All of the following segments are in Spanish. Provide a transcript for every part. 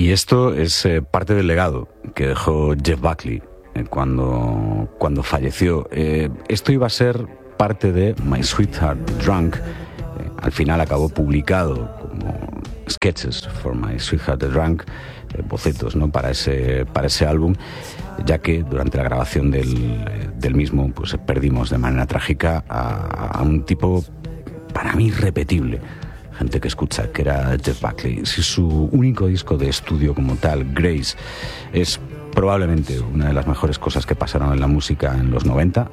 Y esto es parte del legado que dejó Jeff Buckley cuando falleció. Esto iba a ser parte de My Sweetheart Drunk. Al final acabó publicado como Sketches for My Sweetheart Drunk, bocetos, ¿no?, para ese álbum, ya que durante la grabación del mismo pues perdimos de manera trágica a un tipo para mí irrepetible. Gente que escucha, que era Jeff Buckley. Si su único disco de estudio como tal, Grace, es probablemente una de las mejores cosas que pasaron en la música en los 90,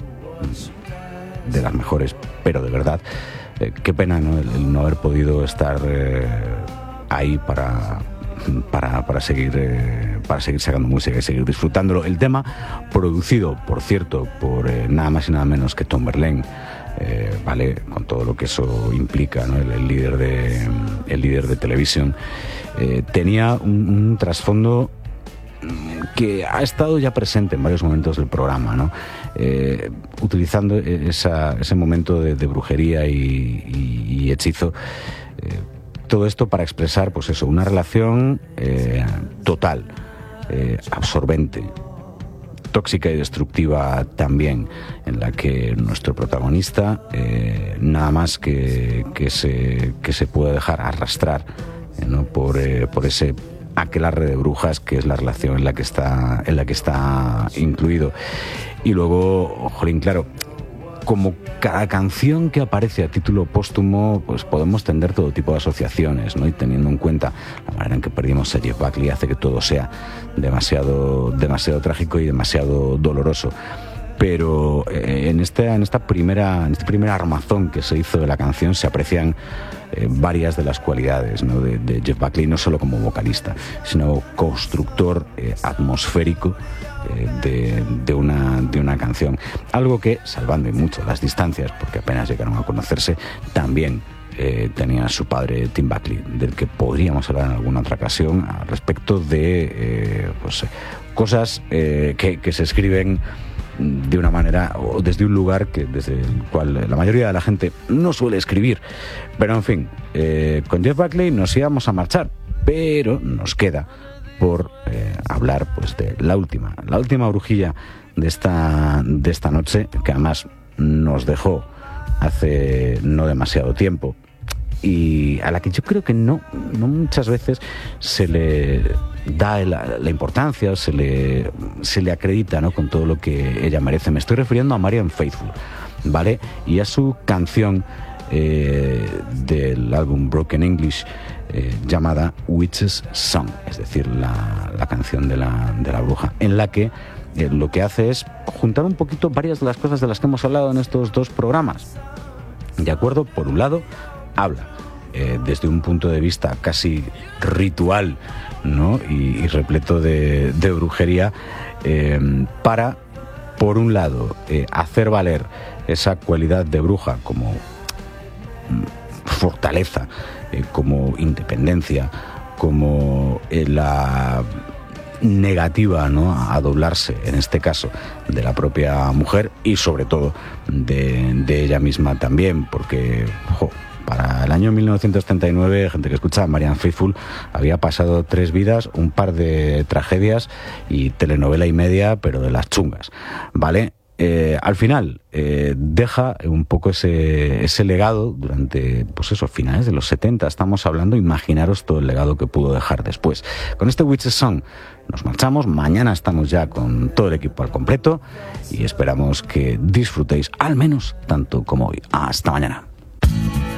de las mejores, pero de verdad, qué pena, ¿no?, el no haber podido estar ahí para seguir sacando música y seguir disfrutándolo. El tema, producido, por cierto, por nada más y nada menos que Tom Verlaine, vale, con todo lo que eso implica, ¿no?, el líder de televisión, tenía un trasfondo que ha estado ya presente en varios momentos del programa, ¿no? Utilizando ese momento de brujería y hechizo, todo esto para expresar, pues eso, una relación total, absorbente, tóxica y destructiva también, en la que nuestro protagonista nada más que se puede dejar arrastrar, ¿no?, por ese aquelarre de brujas que es la relación en la que está incluido. Y luego, jolín, claro, como cada canción que aparece a título póstumo, pues podemos tender todo tipo de asociaciones, ¿no? Y teniendo en cuenta la manera en que perdimos a Jeff Buckley, hace que todo sea demasiado trágico y demasiado doloroso. Pero en este primer armazón que se hizo de la canción se aprecian varias de las cualidades, ¿no?, de Jeff Buckley, no solo como vocalista, sino constructor atmosférico de una canción. Algo que, salvando mucho las distancias, porque apenas llegaron a conocerse, también tenía su padre Tim Buckley, del que podríamos hablar en alguna otra ocasión al respecto de cosas que se escriben de una manera o desde un lugar desde el cual la mayoría de la gente no suele escribir. Pero en fin, con Jeff Buckley nos íbamos a marchar, pero nos queda por hablar pues de la última brujilla de esta noche, que además nos dejó hace no demasiado tiempo y a la que yo creo que no muchas veces se le da la importancia o se le acredita, ¿no?, con todo lo que ella merece. Me estoy refiriendo a Marianne Faithfull, ¿vale? Y a su canción del álbum Broken English, llamada Witch's Song, es decir, la canción de la bruja, en la que lo que hace es juntar un poquito varias de las cosas de las que hemos hablado en estos dos programas. ¿De acuerdo? Por un lado, habla desde un punto de vista casi ritual, ¿no?, y repleto de brujería, para, por un lado, hacer valer esa cualidad de bruja como fortaleza, como independencia, como la negativa, ¿no?, a doblarse, en este caso, de la propia mujer y sobre todo de ella misma también, porque para el año 1939, gente que escucha, Marianne Faithfull había pasado 3 vidas, un par de tragedias y telenovela y media, pero de las chungas, ¿vale? Al final deja un poco ese legado durante, pues eso, finales de los 70. Estamos hablando, imaginaros todo el legado que pudo dejar después. Con este Witch's Song nos marchamos. Mañana estamos ya con todo el equipo al completo y esperamos que disfrutéis al menos tanto como hoy. Hasta mañana.